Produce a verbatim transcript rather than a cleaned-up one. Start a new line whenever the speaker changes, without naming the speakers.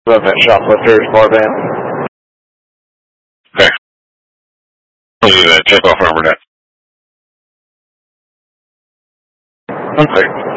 Movement shoplifters, more van.
Okay. We'll do that. Check off armor net.
Okay.